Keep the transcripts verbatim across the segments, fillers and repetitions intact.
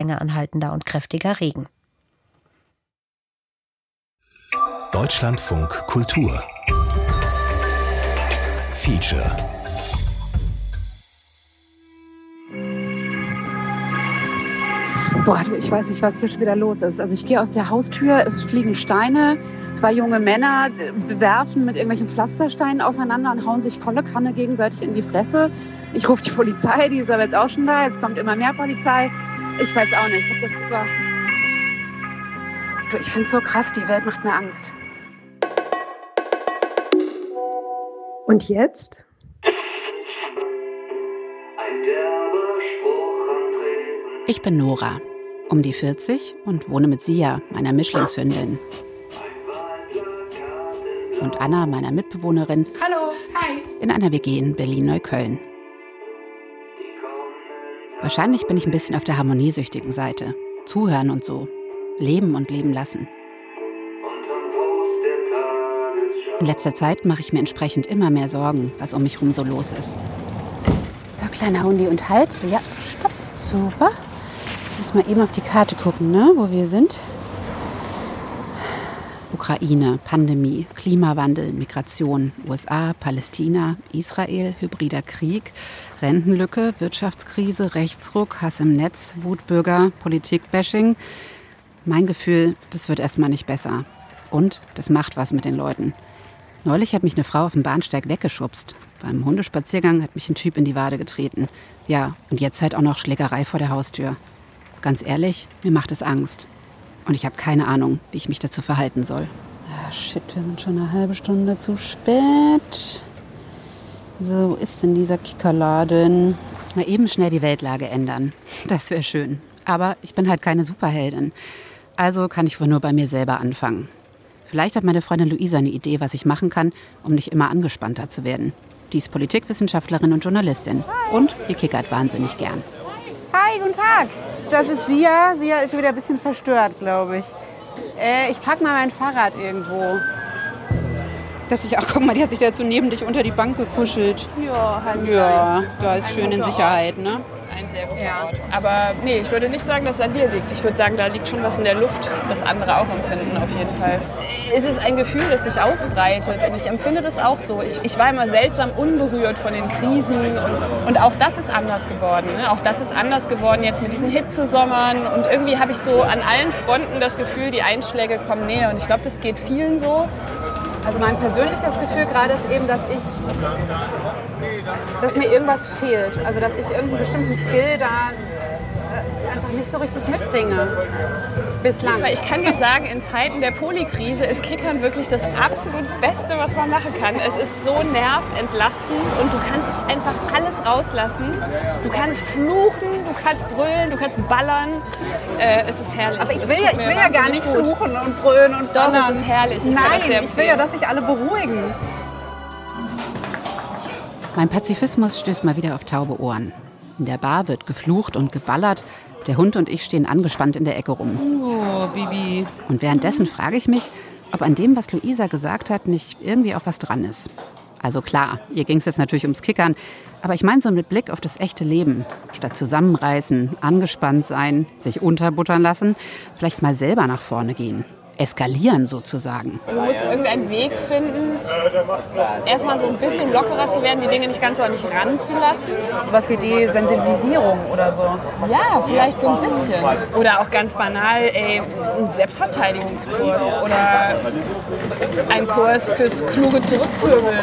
lange anhaltender und kräftiger Regen. Deutschlandfunk Kultur Feature. Boah, ich weiß nicht, was hier schon wieder los ist. Also ich gehe aus der Haustür, es fliegen Steine, zwei junge Männer werfen mit irgendwelchen Pflastersteinen aufeinander und hauen sich volle Kanne gegenseitig in die Fresse. Ich rufe die Polizei, die ist aber jetzt auch schon da, jetzt kommt immer mehr Polizei. Ich weiß auch nicht, ich habe das über... Du, ich finde es so krass, die Welt macht mir Angst. Und jetzt? Ich bin Nora, um die vierzig und wohne mit Sia, meiner Mischlingshündin. Und Anna, meiner Mitbewohnerin. Hallo, hi. In einer W G in Berlin-Neukölln. Wahrscheinlich bin ich ein bisschen auf der harmoniesüchtigen Seite. Zuhören und so. Leben und leben lassen. In letzter Zeit mache ich mir entsprechend immer mehr Sorgen, was um mich rum so los ist. So, kleiner Hundi, und halt. Ja, stopp. Super. Ich muss mal eben auf die Karte gucken, ne, wo wir sind. Ukraine, Pandemie, Klimawandel, Migration, U S A, Palästina, Israel, hybrider Krieg, Rentenlücke, Wirtschaftskrise, Rechtsruck, Hass im Netz, Wutbürger, Politikbashing. Mein Gefühl, das wird erstmal nicht besser. Und das macht was mit den Leuten. Neulich hat mich eine Frau auf dem Bahnsteig weggeschubst. Beim Hundespaziergang hat mich ein Typ in die Wade getreten. Ja, und jetzt halt auch noch Schlägerei vor der Haustür. Ganz ehrlich, mir macht es Angst. Und ich habe keine Ahnung, wie ich mich dazu verhalten soll. Ah, shit, wir sind schon eine halbe Stunde zu spät. So, wo ist denn dieser Kickerladen? Mal eben schnell die Weltlage ändern. Das wäre schön. Aber ich bin halt keine Superheldin. Also kann ich wohl nur bei mir selber anfangen. Vielleicht hat meine Freundin Luisa eine Idee, was ich machen kann, um nicht immer angespannter zu werden. Die ist Politikwissenschaftlerin und Journalistin. Und die kickert wahnsinnig gern. Hi, guten Tag. Das ist Sia. Sia ist wieder ein bisschen verstört, glaube ich. Äh, ich pack mal mein Fahrrad irgendwo. Dass ich, ach guck mal, die hat sich dazu neben dich unter die Bank gekuschelt. Ja, halt Ja, da ist schön in Sicherheit, ne? Ein sehr guter Ja. Ort. Aber nee, ich würde nicht sagen, dass es an dir liegt. Ich würde sagen, da liegt schon was in der Luft, das andere auch empfinden, auf jeden Fall. Es ist ein Gefühl, das sich ausbreitet und ich empfinde das auch so. Ich, ich war immer seltsam unberührt von den Krisen und, und auch das ist anders geworden. Ne? Auch das ist anders geworden jetzt mit diesen Hitzesommern und irgendwie habe ich so an allen Fronten das Gefühl, die Einschläge kommen näher und ich glaube, das geht vielen so. Also mein persönliches Gefühl gerade ist eben, dass ich, dass mir irgendwas fehlt. Also dass ich irgendeinen bestimmten Skill da äh, einfach nicht so richtig mitbringe. Bislang. Aber ich kann dir sagen, in Zeiten der Polykrise ist Kickern wirklich das absolut Beste, was man machen kann. Es ist so nerventlastend und du kannst es einfach alles rauslassen. Du kannst fluchen, du kannst brüllen, du kannst ballern. Äh, es ist herrlich. Aber ich Es will, tut ja, ich mir will ja gar nicht wahnsinnig gut. fluchen und brüllen und Doch, ballern. es ist herrlich. Ich kann das sehr Nein, ich will ja, empfehlen. dass sich alle beruhigen. Mein Pazifismus stößt mal wieder auf taube Ohren. In der Bar wird geflucht und geballert. Der Hund und ich stehen angespannt in der Ecke rum. Oh, Bibi. Und währenddessen frage ich mich, ob an dem, was Luisa gesagt hat, nicht irgendwie auch was dran ist. Also klar, ihr ging es jetzt natürlich ums Kickern, aber ich meine so mit Blick auf das echte Leben. Statt zusammenreißen, angespannt sein, sich unterbuttern lassen, vielleicht mal selber nach vorne gehen. Eskalieren sozusagen. Du musst irgendeinen Weg finden, erstmal so ein bisschen lockerer zu werden, die Dinge nicht ganz so an dich ranzulassen. Was wie die Sensibilisierung oder so. Ja, vielleicht so ein bisschen. Oder auch ganz banal, ey, ein Selbstverteidigungskurs oder ein Kurs fürs kluge Zurückpöbeln.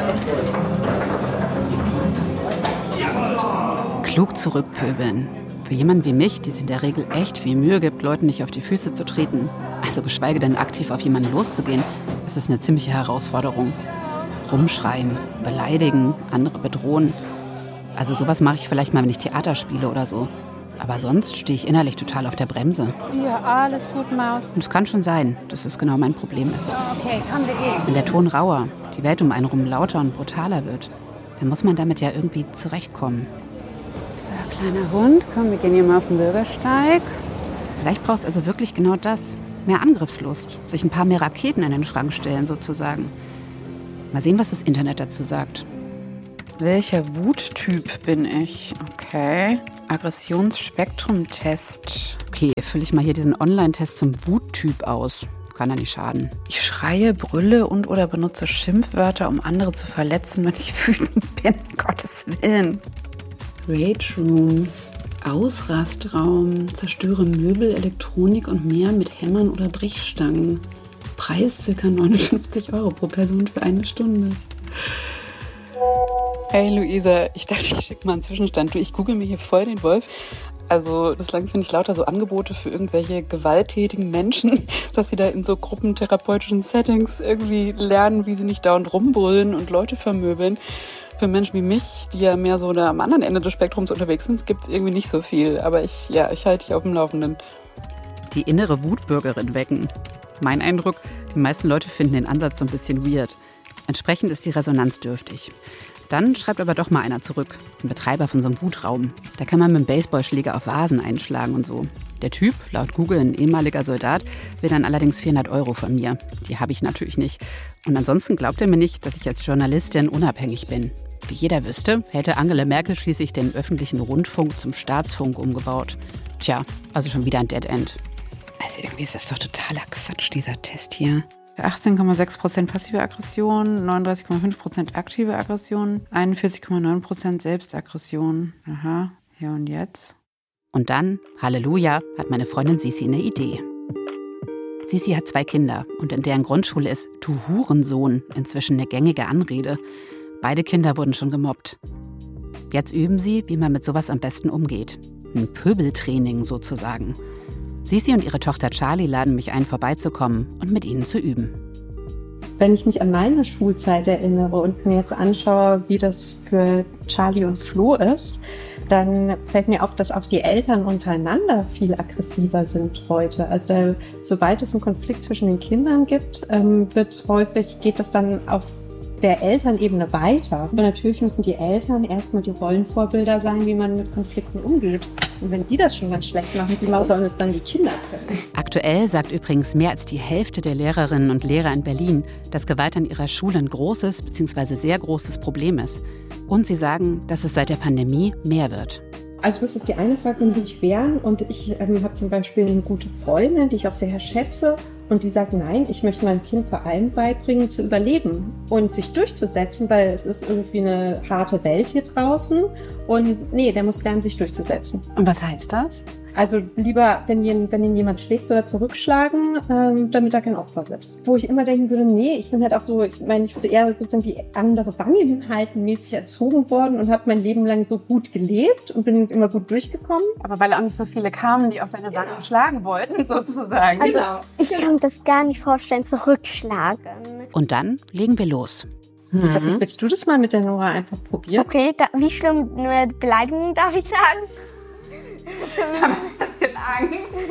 Klug zurückpöbeln. Für jemanden wie mich, die sich in der Regel echt viel Mühe gibt, Leuten nicht auf die Füße zu treten, also geschweige denn aktiv auf jemanden loszugehen, ist es eine ziemliche Herausforderung. Rumschreien, beleidigen, andere bedrohen. Also sowas mache ich vielleicht mal, wenn ich Theater spiele oder so. Aber sonst stehe ich innerlich total auf der Bremse. Ja, alles gut, Maus. Und es kann schon sein, dass es genau mein Problem ist. Okay, komm, wir gehen. Wenn der Ton rauer, die Welt um einen rum lauter und brutaler wird, dann muss man damit ja irgendwie zurechtkommen. So, kleiner Hund, komm, wir gehen hier mal auf den Bürgersteig. Vielleicht braucht es also wirklich genau das. Mehr Angriffslust. Sich ein paar mehr Raketen in den Schrank stellen, sozusagen. Mal sehen, was das Internet dazu sagt. Welcher Wuttyp bin ich? Okay. Aggressionsspektrum-Test. Okay, fülle ich mal hier diesen Online-Test zum Wuttyp aus. Kann ja nicht schaden. Ich schreie, brülle und oder benutze Schimpfwörter, um andere zu verletzen, wenn ich wütend bin. Um Gottes Willen. Rage Room. Ausrastraum. Zerstöre Möbel, Elektronik und mehr mit Hämmern oder Brechstangen. Preis ca. neunundfünfzig Euro pro Person für eine Stunde. Hey Luisa, ich dachte, ich schicke mal einen Zwischenstand. Du, ich google mir hier voll den Wolf. Also bislang finde ich lauter so Angebote für irgendwelche gewalttätigen Menschen, dass sie da in so gruppentherapeutischen Settings irgendwie lernen, wie sie nicht dauernd rumbrüllen und Leute vermöbeln. Für Menschen wie mich, die ja mehr so da am anderen Ende des Spektrums unterwegs sind, gibt es irgendwie nicht so viel. Aber ich, ja, ich halte dich auf dem Laufenden. Die innere Wutbürgerin wecken. Mein Eindruck, die meisten Leute finden den Ansatz so ein bisschen weird. Entsprechend ist die Resonanz dürftig. Dann schreibt aber doch mal einer zurück, ein Betreiber von so einem Wutraum. Da kann man mit dem Baseballschläger auf Vasen einschlagen und so. Der Typ, laut Google ein ehemaliger Soldat, will dann allerdings vierhundert Euro von mir. Die habe ich natürlich nicht. Und ansonsten glaubt er mir nicht, dass ich als Journalistin unabhängig bin. Wie jeder wüsste, hätte Angela Merkel schließlich den öffentlichen Rundfunk zum Staatsfunk umgebaut. Tja, also schon wieder ein Dead End. Also irgendwie ist das doch totaler Quatsch, dieser Test hier. achtzehn Komma sechs Prozent passive Aggression, neununddreißig Komma fünf Prozent aktive Aggression, einundvierzig Komma neun Prozent Selbstaggression. Aha, ja und jetzt? Und dann, Halleluja, hat meine Freundin Sisi eine Idee. Sisi hat zwei Kinder und in deren Grundschule ist "Du Hurensohn" inzwischen eine gängige Anrede. Beide Kinder wurden schon gemobbt. Jetzt üben sie, wie man mit sowas am besten umgeht. Ein Pöbeltraining sozusagen. Sisi und ihre Tochter Charlie laden mich ein, vorbeizukommen und mit ihnen zu üben. Wenn ich mich an meine Schulzeit erinnere und mir jetzt anschaue, wie das für Charlie und Flo ist, dann fällt mir auf, dass auch die Eltern untereinander viel aggressiver sind heute. Also da, sobald es einen Konflikt zwischen den Kindern gibt, ähm, wird häufig, geht das dann auf der Elternebene weiter. Und natürlich müssen die Eltern erstmal die Rollenvorbilder sein, wie man mit Konflikten umgeht. Und wenn die das schon ganz schlecht machen, wie sollen es dann die Kinder können? Aktuell sagt übrigens mehr als die Hälfte der Lehrerinnen und Lehrer in Berlin, dass Gewalt an ihrer Schule ein großes bzw. sehr großes Problem ist. Und sie sagen, dass es seit der Pandemie mehr wird. Also das ist die eine Frage, können Sie sich wehren? Und ich ähm, habe zum Beispiel eine gute Freundin, die ich auch sehr schätze. Und die sagt, nein, ich möchte meinem Kind vor allem beibringen, zu überleben und sich durchzusetzen, weil es ist irgendwie eine harte Welt hier draußen. Und nee, der muss lernen, sich durchzusetzen. Und was heißt das? Also lieber, wenn ihn, wenn ihn jemand schlägt, soll er zurückschlagen, ähm, damit er kein Opfer wird. Wo ich immer denken würde, nee, ich bin halt auch so, ich meine, ich würde eher sozusagen die andere Wange hinhalten, mäßig erzogen worden und habe mein Leben lang so gut gelebt und bin immer gut durchgekommen. Aber weil auch nicht so viele kamen, die auf deine Wange genau. schlagen wollten, sozusagen. Also, genau. ich kann mir das gar nicht vorstellen, zurückschlagen. Und dann legen wir los. Mhm. Was, willst du das mal mit der Nora einfach probieren? Okay, da, wie schlimm eine Beleidigung darf ich sagen? Ich habe jetzt ein bisschen Angst.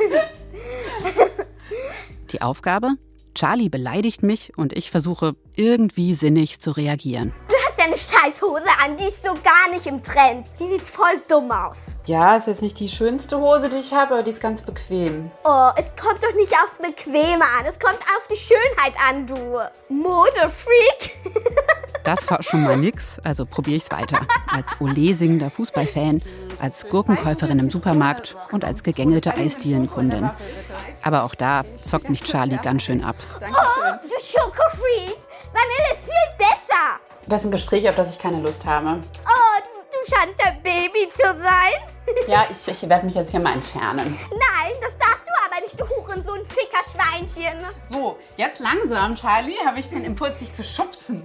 Die Aufgabe? Charlie beleidigt mich und ich versuche irgendwie sinnig zu reagieren. Du hast ja eine Scheißhose an, die ist so gar nicht im Trend. Die sieht voll dumm aus. Ja, ist jetzt nicht die schönste Hose, die ich habe, aber die ist ganz bequem. Oh, es kommt doch nicht aufs Bequeme an, es kommt auf die Schönheit an, du Modefreak. Das war schon mal nix, also probiere ich's weiter. Als Olé-singender Fußballfan, als Gurkenkäuferin im Supermarkt und als gegängelte Eisdielenkundin. Aber auch da zockt mich Charlie ganz schön ab. Oh, du Schokofreak! Vanille ist viel besser! Das ist ein Gespräch, auf das ich keine Lust habe. Oh, du, du scheinst ein Baby zu sein. Ja, ich, ich werde mich jetzt hier mal entfernen. Nein, das darfst du aber nicht, du Hurensohn, Fickerschweinchen. So, jetzt langsam, Charlie, habe ich den Impuls, dich zu schubsen.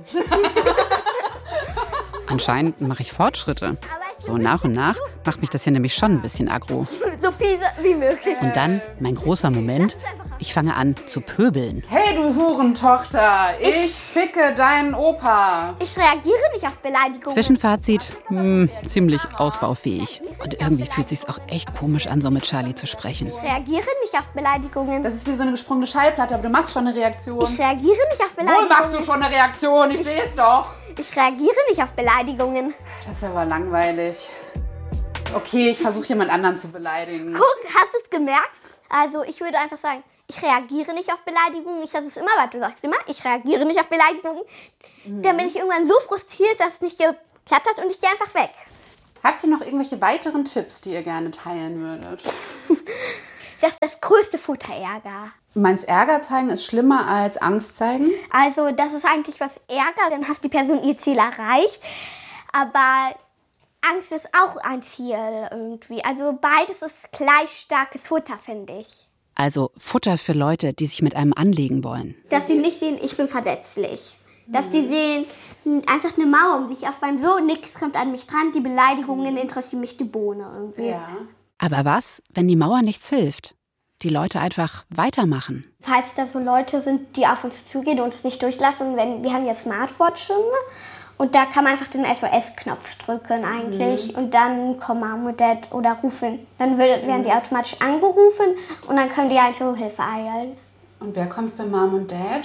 Anscheinend mache ich Fortschritte. So nach und nach macht mich das hier nämlich schon ein bisschen aggro. So fiese wie möglich. Und dann, mein großer Moment, ich fange an zu pöbeln. Hey du Hurentochter, ich ficke deinen Opa. Ich reagiere nicht auf Beleidigungen. Zwischenfazit, mh, ziemlich ausbaufähig. Und irgendwie fühlt sich's auch echt komisch an, so mit Charlie zu sprechen. Ich reagiere nicht auf Beleidigungen. Das ist wie so eine gesprungene Schallplatte, aber du machst schon eine Reaktion. Ich reagiere nicht auf Beleidigungen. Wohl machst du schon eine Reaktion, ich sehe es doch. Ich reagiere nicht auf Beleidigungen. Das ist aber langweilig. Okay, ich versuche jemand anderen zu beleidigen. Guck, hast du es gemerkt? Also ich würde einfach sagen, ich reagiere nicht auf Beleidigungen. Ich versuche es immer, weil du sagst immer, ich reagiere nicht auf Beleidigungen. Mhm. Dann bin ich irgendwann so frustriert, dass es nicht geklappt hat und ich gehe einfach weg. Habt ihr noch irgendwelche weiteren Tipps, die ihr gerne teilen würdet? Das ist das größte Futterärger. Meinst Ärger zeigen ist schlimmer als Angst zeigen? Also das ist eigentlich was Ärger, dann hast die Person ihr Ziel erreicht. Aber Angst ist auch ein Ziel irgendwie. Also beides ist gleich starkes Futter, finde ich. Also Futter für Leute, die sich mit einem anlegen wollen. Dass die nicht sehen, ich bin verletzlich. Dass die sehen, einfach eine Mauer um sich aufbauen. So, nichts kommt an mich dran, die Beleidigungen interessieren mich die Bohne irgendwie. Ja. Aber was, wenn die Mauer nichts hilft? Die Leute einfach weitermachen. Falls da so Leute sind, die auf uns zugehen und uns nicht durchlassen, wenn wir haben ja Smartwatches und da kann man einfach den S O S-Knopf drücken eigentlich mhm. und dann kommen Mom und Dad oder rufen. Dann wird, werden die automatisch angerufen und dann können die halt zur Hilfe eilen. Und wer kommt für Mom und Dad?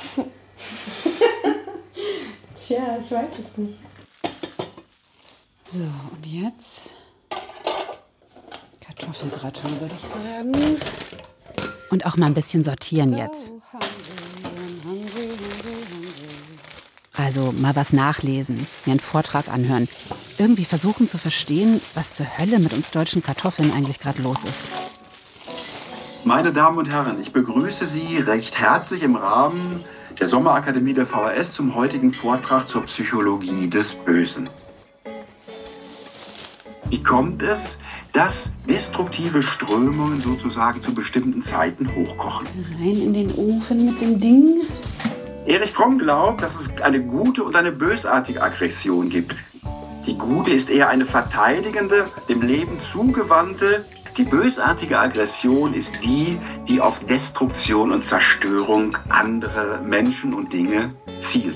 Tja, ich weiß es nicht. So, und jetzt Kartoffelgratin, würde ich sagen. Und auch mal ein bisschen sortieren jetzt. Also mal was nachlesen, mir einen Vortrag anhören. Irgendwie versuchen zu verstehen, was zur Hölle mit uns deutschen Kartoffeln eigentlich gerade los ist. Meine Damen und Herren, ich begrüße Sie recht herzlich im Rahmen der Sommerakademie der V H S zum heutigen Vortrag zur Psychologie des Bösen. Wie kommt es, dass destruktive Strömungen sozusagen zu bestimmten Zeiten hochkochen? Rein in den Ofen mit dem Ding. Erich Fromm glaubt, dass es eine gute und eine bösartige Aggression gibt. Die gute ist eher eine verteidigende, dem Leben zugewandte. Die bösartige Aggression ist die, die auf Destruktion und Zerstörung anderer Menschen und Dinge zielt.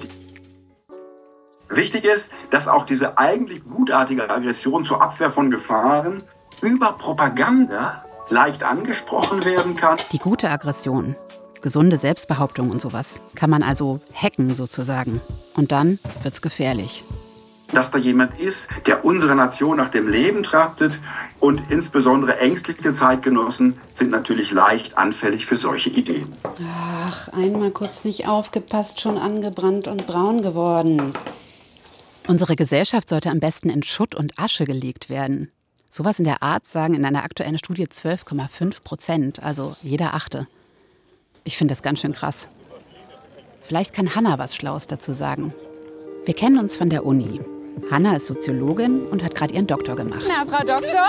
Wichtig ist, dass auch diese eigentlich gutartige Aggression zur Abwehr von Gefahren über Propaganda leicht angesprochen werden kann. Die gute Aggression, gesunde Selbstbehauptung und sowas, kann man also hacken sozusagen. Und dann wird's gefährlich. Dass da jemand ist, der unsere Nation nach dem Leben trachtet und insbesondere ängstliche Zeitgenossen sind natürlich leicht anfällig für solche Ideen. Ach, einmal kurz nicht aufgepasst, schon angebrannt und braun geworden. Unsere Gesellschaft sollte am besten in Schutt und Asche gelegt werden. Sowas in der Art sagen in einer aktuellen Studie zwölf Komma fünf Prozent, also jeder Achte. Ich finde das ganz schön krass. Vielleicht kann Hanna was Schlaues dazu sagen. Wir kennen uns von der Uni. Hanna ist Soziologin und hat gerade ihren Doktor gemacht. Na, Frau Doktor?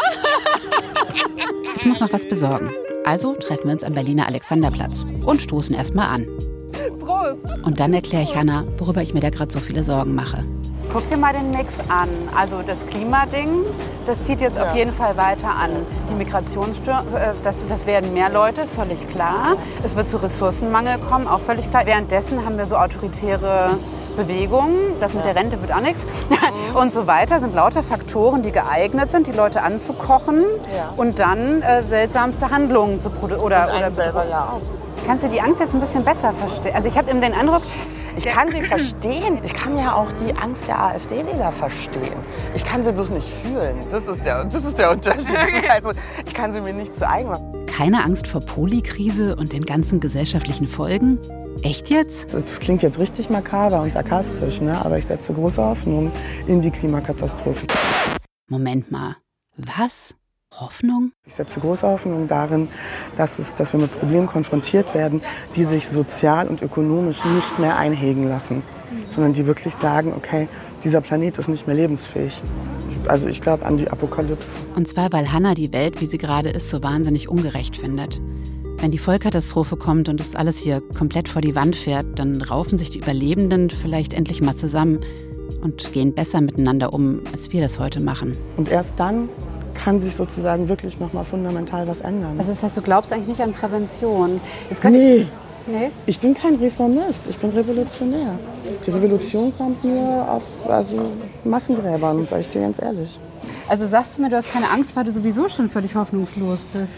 Ich muss noch was besorgen. Also treffen wir uns am Berliner Alexanderplatz und stoßen erst mal an. Prost! Und dann erkläre ich Hanna, worüber ich mir da gerade so viele Sorgen mache. Guck dir mal den Mix an. Also das Klimading, das zieht jetzt ja. auf jeden Fall weiter an. Die Migrationsstürme, äh, das, das werden mehr Leute, völlig klar. Es wird zu Ressourcenmangel kommen, auch völlig klar. Währenddessen haben wir so autoritäre Bewegungen. Das mit ja. der Rente wird auch nichts. Und so weiter sind lauter Faktoren, die geeignet sind, die Leute anzukochen ja. und dann äh, seltsamste Handlungen zu produzieren. Oder, oder selber ja auch. Kannst du die Angst jetzt ein bisschen besser verstehen? Also ich habe eben den Eindruck, ich kann sie verstehen. Ich kann ja auch die Angst der AfD-Wähler verstehen. Ich kann sie bloß nicht fühlen. Das ist der, das ist der Unterschied. Das ist halt so, ich kann sie mir nicht zu eigen machen. Keine Angst vor Polikrise und den ganzen gesellschaftlichen Folgen? Echt jetzt? Das klingt jetzt richtig makaber und sarkastisch, ne? Aber ich setze große Hoffnung in die Klimakatastrophe. Moment mal. Was? Hoffnung? Ich setze große Hoffnung darin, dass, es, dass wir mit Problemen konfrontiert werden, die sich sozial und ökonomisch nicht mehr einhegen lassen, sondern die wirklich sagen, okay, dieser Planet ist nicht mehr lebensfähig. Also ich glaube an die Apokalypse. Und zwar, weil Hanna die Welt, wie sie gerade ist, so wahnsinnig ungerecht findet. Wenn die Vollkatastrophe kommt und das alles hier komplett vor die Wand fährt, dann raufen sich die Überlebenden vielleicht endlich mal zusammen und gehen besser miteinander um, als wir das heute machen. Und erst dann kann sich sozusagen wirklich noch mal fundamental was ändern. Also das heißt, du glaubst eigentlich nicht an Prävention? Nee. nee, ich bin kein Reformist, ich bin Revolutionär. Die Revolution kommt mir auf also Massengräbern, sage ich dir ganz ehrlich. Also sagst du mir, du hast keine Angst, weil du sowieso schon völlig hoffnungslos bist?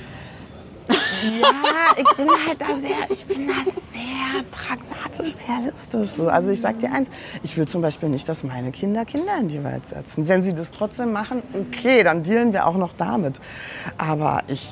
Ja, ich bin halt da sehr, ich bin da sehr pragmatisch, realistisch. So. Also ich sag dir eins, ich will zum Beispiel nicht, dass meine Kinder Kinder in die Welt setzen. Wenn sie das trotzdem machen, okay, dann dealen wir auch noch damit. Aber ich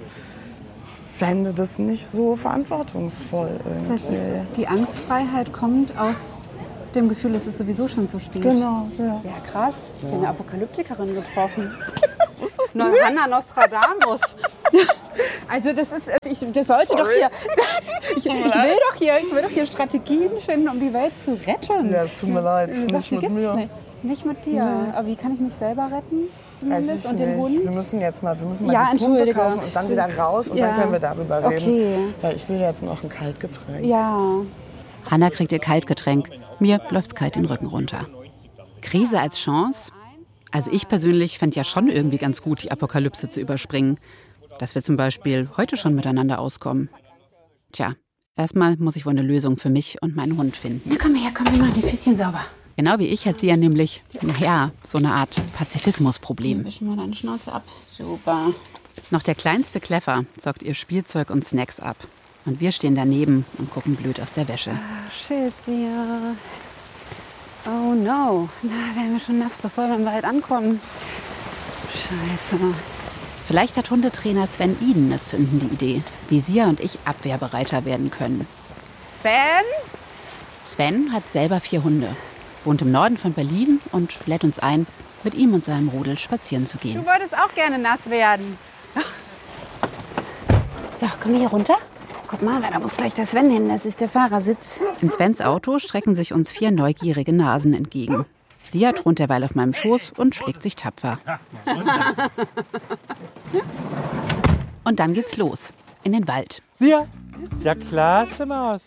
fände das nicht so verantwortungsvoll irgendwie. Das heißt, die, die Angstfreiheit kommt aus dem Gefühl, es ist sowieso schon zu spät. Genau, ja. Ja, krass. Ich habe eine Apokalyptikerin getroffen. Was ist das denn? Hanna Nostradamus. Also das ist, ich, das sollte Sorry. doch hier, ich, ich, will doch hier, ich will doch hier Strategien finden, um die Welt zu retten. Ja, es tut mir leid, Du sagst, nicht die mit gibt's mir. Nicht. nicht mit dir. Nee. Aber wie kann ich mich selber retten? Weiß Zumindest ich und den nicht. Hund? Wir müssen jetzt mal, wir müssen mal Ja, die Pumpe entschuldige. kaufen und dann wieder raus und Ja. dann können wir darüber reden. Okay. Weil ich will jetzt noch ein Kaltgetränk. Ja. Hanna kriegt ihr Kaltgetränk. Mir läuft's kalt den Rücken runter. Krise als Chance? Also ich persönlich fände ja schon irgendwie ganz gut, die Apokalypse zu überspringen. Dass wir zum Beispiel heute schon miteinander auskommen. Tja, erstmal muss ich wohl eine Lösung für mich und meinen Hund finden. Ja, komm her, komm, wir machen die Füßchen sauber. Genau wie ich hat sie ja nämlich, naja, so eine Art Pazifismusproblem. Wischen wir deine Schnauze ab. Super. Noch der kleinste Kleffer zockt ihr Spielzeug und Snacks ab. Und wir stehen daneben und gucken blöd aus der Wäsche. Ah, shit, ja. Oh no. Na, werden wir schon nass, bevor wir im Wald ankommen. Scheiße. Vielleicht hat Hundetrainer Sven Iden eine zündende Idee, wie Sia und ich abwehrbereiter werden können. Sven? Sven hat selber vier Hunde, wohnt im Norden von Berlin und lädt uns ein, mit ihm und seinem Rudel spazieren zu gehen. Du wolltest auch gerne nass werden. So, komm hier runter. Guck mal, da muss gleich der Sven hin. Das ist der Fahrersitz. In Svens Auto strecken sich uns vier neugierige Nasen entgegen. Sia thront derweil auf meinem Schoß und schlägt sich tapfer. Und dann geht's los. In den Wald. Sia? Ja, klasse Maus.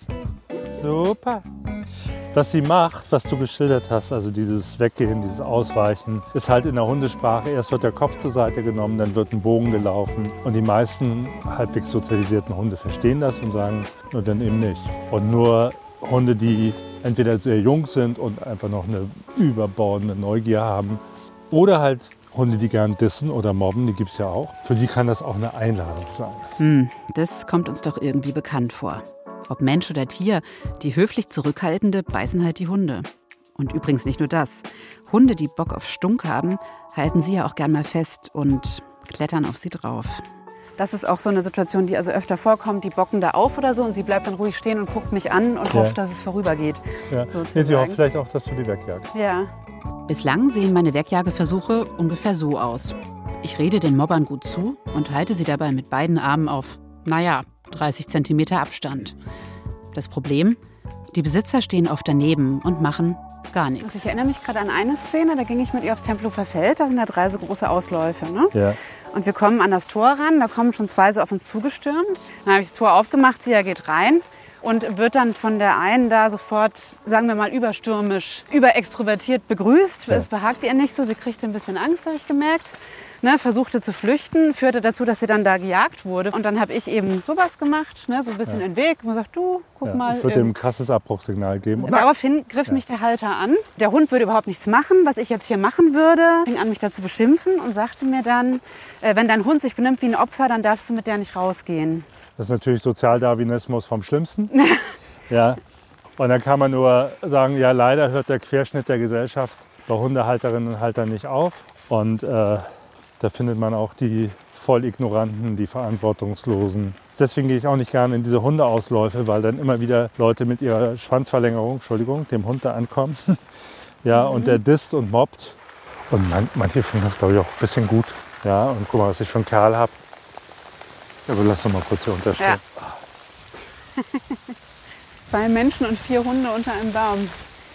Super. Was sie macht, was du geschildert hast, also dieses Weggehen, dieses Ausweichen, ist halt in der Hundesprache, erst wird der Kopf zur Seite genommen, dann wird ein Bogen gelaufen. Und die meisten halbwegs sozialisierten Hunde verstehen das und sagen, nur dann eben nicht. Und nur Hunde, die entweder sehr jung sind und einfach noch eine überbordende Neugier haben, oder halt Hunde, die gern dissen oder mobben, die gibt es ja auch. Für die kann das auch eine Einladung sein. Hm, das kommt uns doch irgendwie bekannt vor. Ob Mensch oder Tier, die höflich Zurückhaltende beißen halt die Hunde. Und übrigens nicht nur das. Hunde, die Bock auf Stunk haben, halten sie ja auch gern mal fest und klettern auf sie drauf. Das ist auch so eine Situation, die also öfter vorkommt. Die bocken da auf oder so und sie bleibt dann ruhig stehen und guckt mich an und Ja. hofft, dass es vorübergeht. Ja. Sozusagen. Nee, sie hofft vielleicht auch, dass du die wegjagst. Ja. Bislang sehen meine Wegjageversuche ungefähr so aus. Ich rede den Mobbern gut zu und halte sie dabei mit beiden Armen auf, naja, dreißig Zentimeter Abstand. Das Problem? Die Besitzer stehen oft daneben und machen gar Also nichts. ich erinnere mich gerade an eine Szene, da ging ich mit ihr aufs Tempelhofer Feld, da sind da drei so große Ausläufe. Ne? Ja. Und wir kommen an das Tor ran, da kommen schon zwei so auf uns zugestürmt. Dann habe ich das Tor aufgemacht, sie geht rein und wird dann von der einen da sofort, sagen wir mal, überstürmisch, überextrovertiert begrüßt. Ja. Es behagt ihr nicht so, sie kriegte ein bisschen Angst, habe ich gemerkt. Ne, versuchte zu flüchten, führte dazu, dass sie dann da gejagt wurde. Und dann habe ich eben sowas gemacht, ne, so ein bisschen Ja. in den Weg. Und gesagt, du, guck Ja. mal. Ich würde ähm, dem ein krasses Abbruchsignal geben. Und Daraufhin griff mich der Halter an. Der Hund würde überhaupt nichts machen, was ich jetzt hier machen würde. Fing an, mich da zu beschimpfen und sagte mir dann, äh, wenn dein Hund sich benimmt wie ein Opfer, dann darfst du mit der nicht rausgehen. Das ist natürlich Sozialdarwinismus vom Schlimmsten. Ja. Und dann kann man nur sagen, ja, leider hört der Querschnitt der Gesellschaft bei Hundehalterinnen und Haltern nicht auf. Und äh, da findet man auch die Vollignoranten, die Verantwortungslosen. Deswegen gehe ich auch nicht gerne in diese Hundeausläufe, weil dann immer wieder Leute mit ihrer Schwanzverlängerung, Entschuldigung, dem Hund da ankommen. Ja, und der disst und mobbt. Und man, manche finden das, glaube ich, auch ein bisschen gut. Ja, und guck mal, was ich für einen Kerl habe. Aber lass doch mal kurz hier unterstellen. Ja. Zwei Menschen und vier Hunde unter einem Baum.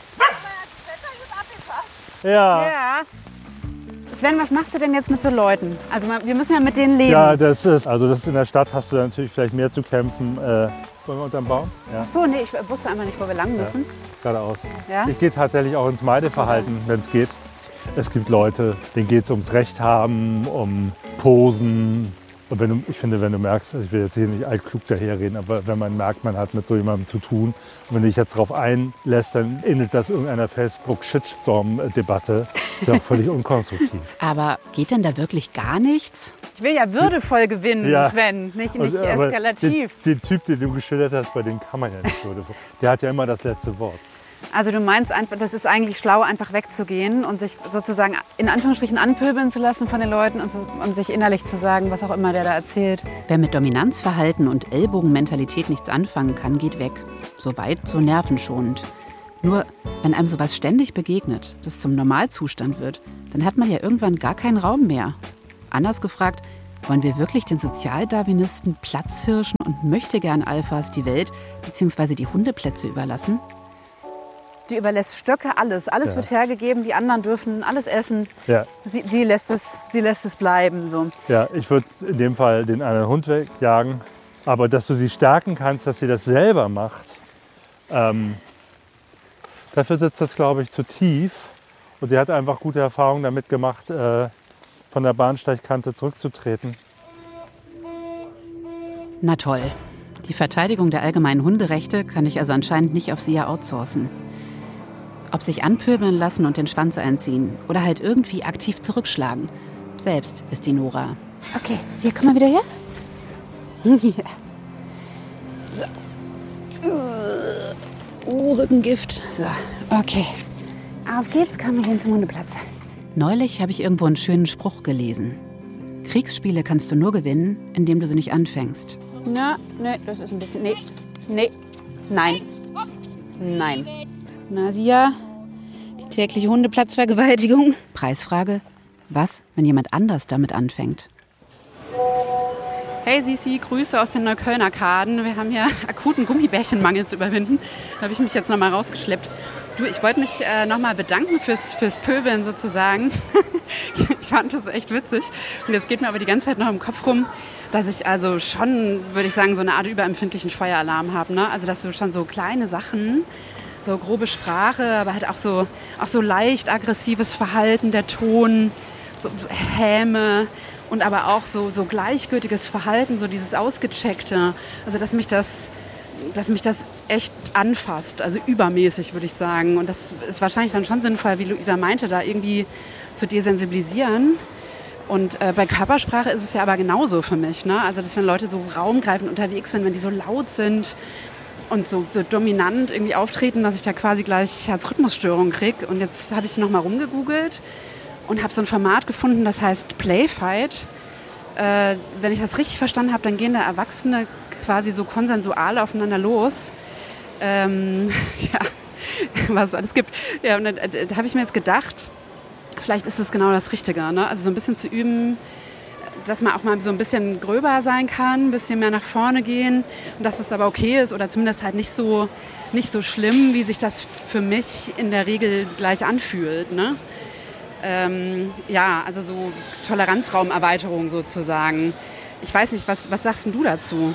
Ja. Ja. Sven, was machst du denn jetzt mit so Leuten? Also wir müssen ja mit denen leben. Ja, das ist, also das ist in der Stadt hast du da natürlich vielleicht mehr zu kämpfen. Äh, wollen wir unterm Baum? Ja. Ach so, nee, ich wusste einfach nicht, wo wir lang müssen. Geradeaus. Ja? Ich gehe tatsächlich auch ins Meideverhalten, wenn es geht. Es gibt Leute, denen geht es ums Recht haben, um Posen. Und wenn du, ich finde, wenn du merkst, also ich will jetzt hier nicht altklug daherreden, aber wenn man merkt, man hat mit so jemandem zu tun und wenn du dich jetzt darauf einlässt, dann endet das irgendeiner Facebook-Shitstorm-Debatte. Ist ja völlig unkonstruktiv. Aber geht denn da wirklich gar nichts? Ich will ja würdevoll gewinnen, Ja. Sven, nicht, nicht Und, aber eskalativ. Den, den Typ, den du geschildert hast, bei dem kann man ja nicht würdevoll. Der hat ja immer das letzte Wort. Also du meinst einfach, das ist eigentlich schlau, einfach wegzugehen und sich sozusagen in Anführungsstrichen anpöbeln zu lassen von den Leuten und, so, und sich innerlich zu sagen, was auch immer der da erzählt. Wer mit Dominanzverhalten und Ellbogenmentalität nichts anfangen kann, geht weg. So weit, so nervenschonend. Nur, wenn einem sowas ständig begegnet, das zum Normalzustand wird, dann hat man ja irgendwann gar keinen Raum mehr. Anders gefragt, Wollen wir wirklich den Sozialdarwinisten, Platzhirschen und Möchtegern-Alphas die Welt bzw. die Hundeplätze überlassen? Die überlässt Stöcke alles. Alles Ja. wird hergegeben, die anderen dürfen alles essen. Ja. Sie, sie, lässt, es, sie lässt es bleiben. So. Ja, ich würde in dem Fall den anderen Hund wegjagen. Aber dass du sie stärken kannst, dass sie das selber macht, ähm, dafür sitzt das, glaube ich, zu tief. Und sie hat einfach gute Erfahrungen damit gemacht, äh, von der Bahnsteigkante zurückzutreten. Na toll. Die Verteidigung der allgemeinen Hunderechte kann ich also anscheinend nicht auf sie ja outsourcen. Ob sich anpöbeln lassen und den Schwanz einziehen oder halt irgendwie aktiv zurückschlagen. Selbst ist die Nora. Okay, Sie, komm mal wieder her. Hier. So. Oh, Rückengift. So, okay. Auf geht's, kommen wir hin zum Hundeplatz. Neulich habe ich irgendwo einen schönen Spruch gelesen. Kriegsspiele kannst du nur gewinnen, indem du sie nicht anfängst. Na, ne, das ist ein bisschen... Nee, nee, nein, nein. Nasia, die tägliche Hundeplatzvergewaltigung. Preisfrage: Was, wenn jemand anders damit anfängt? Hey Sisi, Grüße aus den Neuköllner Kaden. Wir haben hier akuten Gummibärchenmangel zu überwinden. Da habe ich mich jetzt noch mal rausgeschleppt. Du, ich wollte mich äh, noch mal bedanken fürs, fürs Pöbeln sozusagen. Ich fand das echt witzig. Und jetzt geht mir aber die ganze Zeit noch im Kopf rum, dass ich also schon, würde ich sagen, so eine Art überempfindlichen Feueralarm habe. Ne? Also dass du schon so kleine Sachen, so grobe Sprache, aber halt auch so, auch so leicht aggressives Verhalten, der Ton, so Häme und aber auch so, so gleichgültiges Verhalten, so dieses Ausgecheckte. Also dass mich das, dass mich das echt anfasst, also übermäßig würde ich sagen. Und das ist wahrscheinlich dann schon sinnvoll, wie Luisa meinte, da irgendwie zu desensibilisieren. Und äh, bei Körpersprache ist es ja aber genauso für mich. Ne? Also dass wenn Leute so raumgreifend unterwegs sind, wenn die so laut sind und so, so dominant irgendwie auftreten, dass ich da quasi gleich Herzrhythmusstörungen kriege. Und jetzt habe ich noch mal rumgegoogelt und habe so ein Format gefunden, das heißt Playfight. Äh, wenn ich das richtig verstanden habe, dann gehen da Erwachsene quasi so konsensual aufeinander los. Ähm, ja, was es alles gibt. Ja, und da, da habe ich mir jetzt gedacht, vielleicht ist es genau das Richtige. Ne? Also so ein bisschen zu üben, dass man auch mal so ein bisschen gröber sein kann, ein bisschen mehr nach vorne gehen und dass es aber okay ist oder zumindest halt nicht so, nicht so schlimm, wie sich das für mich in der Regel gleich anfühlt. Ne? Ähm, ja, also so Toleranzraumerweiterung sozusagen. Ich weiß nicht, was, was sagst denn du dazu?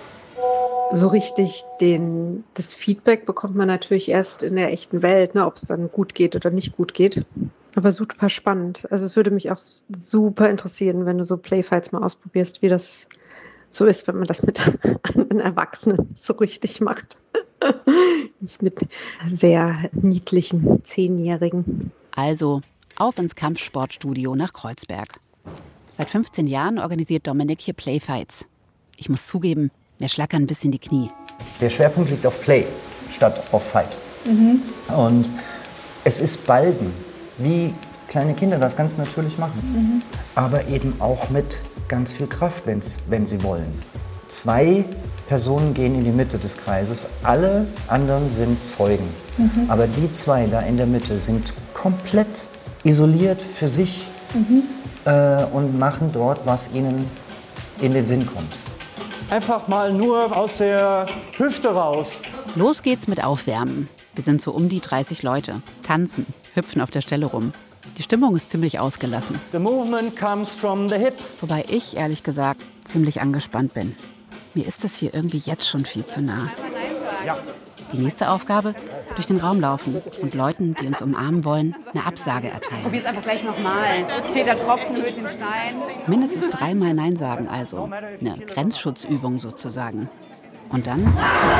So richtig den, das Feedback bekommt man natürlich erst in der echten Welt, ne, ob es dann gut geht oder nicht gut geht. Aber super spannend. Also es würde mich auch super interessieren, wenn du so Playfights mal ausprobierst, wie das so ist, wenn man das mit anderen Erwachsenen so richtig macht. Nicht mit sehr niedlichen Zehnjährigen. Also auf ins Kampfsportstudio nach Kreuzberg. Seit fünfzehn Jahren organisiert Dominik hier Playfights. Ich muss zugeben, mir schlackern ein bisschen die Knie. Der Schwerpunkt liegt auf Play statt auf Fight. Mhm. Und es ist Balgen, wie kleine Kinder das ganz natürlich machen. Mhm. Aber eben auch mit ganz viel Kraft, wenn's, wenn sie wollen. Zwei Personen gehen in die Mitte des Kreises, alle anderen sind Zeugen. Mhm. Aber die zwei da in der Mitte sind komplett isoliert für sich Mhm. äh, und machen dort, was ihnen in den Sinn kommt. Einfach mal nur aus der Hüfte raus. Los geht's mit Aufwärmen. Wir sind so um die dreißig Leute. Tanzen, hüpfen auf der Stelle rum. Die Stimmung ist ziemlich ausgelassen. The movement comes from the hip. Wobei ich, ehrlich gesagt, ziemlich angespannt bin. Mir ist das hier irgendwie jetzt schon viel zu nah. Ja. Die nächste Aufgabe? Durch den Raum laufen und Leuten, die uns umarmen wollen, eine Absage erteilen. Probier's einfach gleich nochmal. Steht da Tropfen, hüllt den Stein. Mindestens dreimal Nein sagen also. Eine Grenzschutzübung sozusagen. Und dann?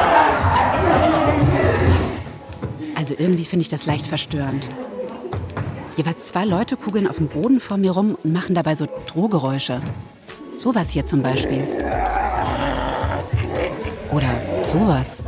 Also irgendwie finde ich das leicht verstörend. Jeweils zwei Leute kugeln auf dem Boden vor mir rum und machen dabei so Drohgeräusche. Sowas hier zum Beispiel. Oder sowas.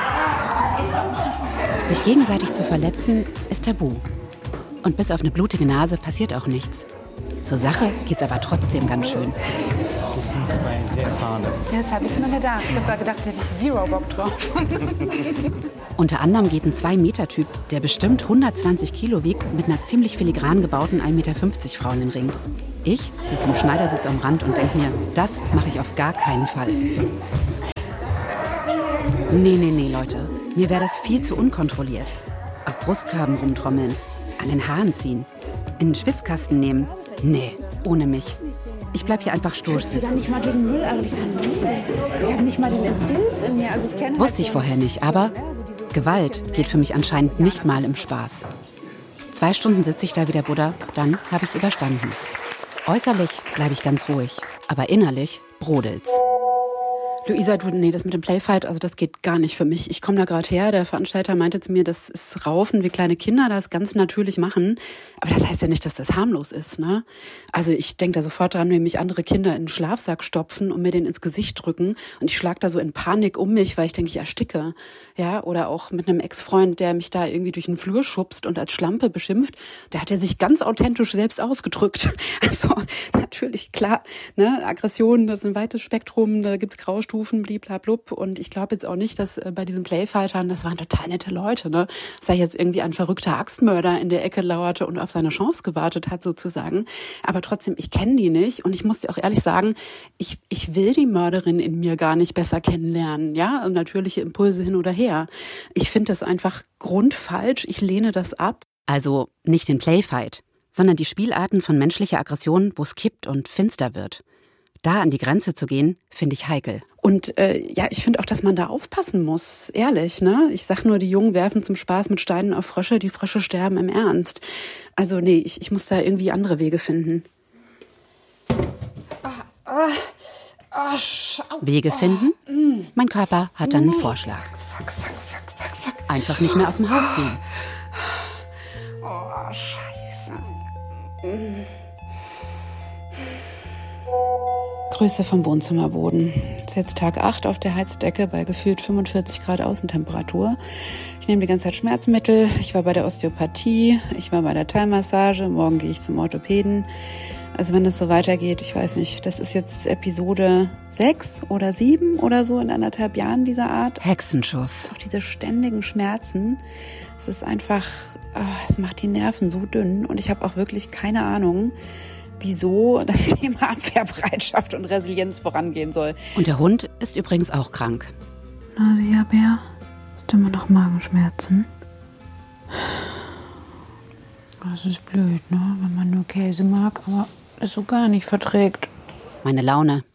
Sich gegenseitig zu verletzen, ist tabu. Und bis auf eine blutige Nase passiert auch nichts. Zur Sache geht's aber trotzdem ganz schön. Das sind zwei sehr erfahrene. Ja, das habe ich mir gedacht. Ich habe da gedacht, hätte ich Zero Bock drauf. Unter anderem geht ein zwei Meter Typ, der bestimmt hundertzwanzig Kilo wiegt, mit einer ziemlich filigran gebauten ein Meter fünfzig Frau in den Ring. Ich sitze im Schneidersitz am Rand und denke mir, das mache ich auf gar keinen Fall. Nee, nee, nee, Leute. Mir wäre das viel zu unkontrolliert. Auf Brustkörben rumtrommeln, an den Haaren ziehen, in den Schwitzkasten nehmen. Nee, ohne mich. Ich bleib hier einfach stur sitzen. Ich nicht mal gegen Müll, ich habe nicht mal den Impuls in mir. Also ich kenne Wusste ich vorher nicht, aber Gewalt geht für mich anscheinend nicht mal im Spaß. Zwei Stunden sitze ich da wie der Buddha, dann habe ich es überstanden. Äußerlich bleibe ich ganz ruhig, aber innerlich brodelt's. Luisa, du, nee, das mit dem Playfight, also das geht gar nicht für mich. Ich komme da gerade her, der Veranstalter meinte zu mir, das ist Raufen, wie kleine Kinder das ganz natürlich machen. Aber das heißt ja nicht, dass das harmlos ist, ne? Also ich denke da sofort dran, wie mich andere Kinder in den Schlafsack stopfen und mir den ins Gesicht drücken. Und ich schlag da so in Panik um mich, weil ich denke, ich ersticke. Ja, oder auch mit einem Ex-Freund, der mich da irgendwie durch den Flur schubst und als Schlampe beschimpft. Der hat ja sich ganz authentisch selbst ausgedrückt. Also natürlich, klar, ne, Aggression, das ist ein weites Spektrum, da gibt's Graustufen. Bliblablub. Und ich glaube jetzt auch nicht, dass äh, bei diesen Playfightern, das waren total nette Leute, ne? Dass da jetzt irgendwie ein verrückter Axtmörder in der Ecke lauerte und auf seine Chance gewartet hat, sozusagen. Aber trotzdem, ich kenne die nicht. Und ich muss dir auch ehrlich sagen, ich, ich will die Mörderin in mir gar nicht besser kennenlernen, ja? Und natürliche Impulse hin oder her. Ich finde das einfach grundfalsch. Ich lehne das ab. Also nicht den Playfight, sondern die Spielarten von menschlicher Aggression, wo es kippt und finster wird. Da an die Grenze zu gehen, finde ich heikel. Und äh, ja, ich finde auch, dass man da aufpassen muss, ehrlich, ne? Ich sag nur, die Jungen werfen zum Spaß mit Steinen auf Frösche, die Frösche sterben im Ernst. Also nee, ich, ich muss da irgendwie andere Wege finden. Ah, ah, ah, Wege finden? Oh, mein Körper hat dann einen Vorschlag. Fuck, fuck, fuck, fuck, fuck. Einfach nicht mehr aus dem Haus gehen. Oh, scheiße. Grüße vom Wohnzimmerboden. Es ist jetzt Tag acht auf der Heizdecke bei gefühlt fünfundvierzig Grad Außentemperatur. Ich nehme die ganze Zeit Schmerzmittel. Ich war bei der Osteopathie. Ich war bei der Thai-Massage. Morgen gehe ich zum Orthopäden. Also wenn es so weitergeht, ich weiß nicht, das ist jetzt Episode sechs oder sieben oder so in anderthalb Jahren dieser Art. Hexenschuss. Auch diese ständigen Schmerzen. Es ist einfach, oh, es macht die Nerven so dünn. Und ich habe auch wirklich keine Ahnung, wieso das Thema Abwehrbereitschaft und Resilienz vorangehen soll. Und der Hund ist übrigens auch krank. Nasia Bär, hast du immer noch Magenschmerzen? Das ist blöd, ne? Wenn man nur Käse mag, aber es so gar nicht verträgt. Meine Laune